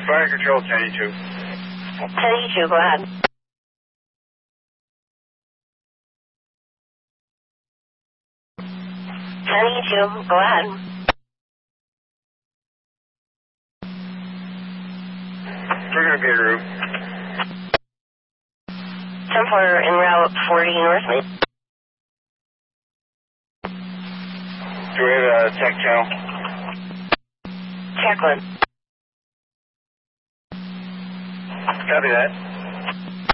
Fire control 1082. 1082, go ahead. Go ahead. We're going to be en route. 10-4 en route 40 North Main. Do we have a tech channel? Check one. Copy that.